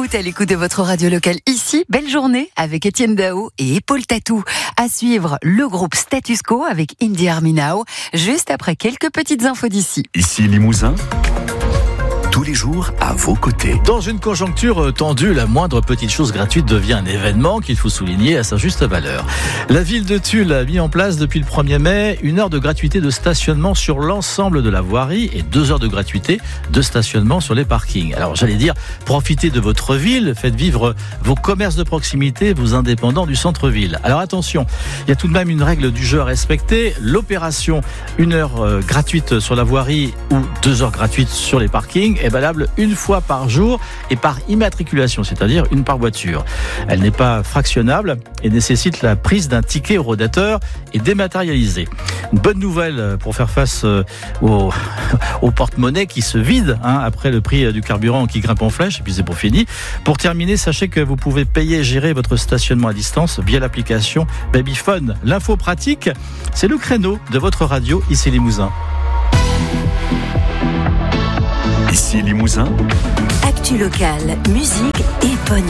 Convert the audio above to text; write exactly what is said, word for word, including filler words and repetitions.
route à l'écoute de votre radio locale ici. Belle journée avec Étienne Dao et Épaule Tatou. À suivre le groupe Status Quo avec Indie Army Now, juste après quelques petites infos d'ici. Ici Limousin, tous les jours à vos côtés. Dans une conjoncture tendue, la moindre petite chose gratuite devient un événement qu'il faut souligner à sa juste valeur. La ville de Tulle a mis en place depuis le premier mai une heure de gratuité de stationnement sur l'ensemble de la voirie et deux heures de gratuité de stationnement sur les parkings. Alors j'allais dire, profitez de votre ville, faites vivre vos commerces de proximité, vos indépendants du centre-ville. Alors attention, il y a tout de même une règle du jeu à respecter. L'opération une heure euh, gratuite sur la voirie ou deux heures gratuites sur les parkings est valable une fois par jour et par immatriculation, c'est-à-dire une par voiture. Elle n'est pas fractionnable et nécessite la prise d'un ticket au rodateur et dématérialisé. Une bonne nouvelle pour faire face au, au porte-monnaie qui se vide hein, après le prix du carburant qui grimpe en flèche, et puis c'est pour fini. Pour terminer, sachez que vous pouvez payer et gérer votre stationnement à distance via l'application Babyphone. L'info pratique, c'est le créneau de votre radio ici Limousin. Ici Limousin, Actu locale, musique et pognon.